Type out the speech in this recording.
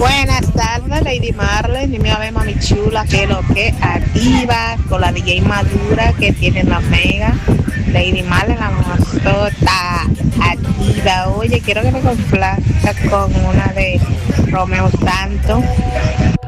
Buenas tardes, Lady Marley. Dime a ver, mami chula, que lo que activa con la DJ Madura que tiene la Mega. Lady Marley, la mascota activa. Oye, quiero que me complazca con una de Romeo Santos.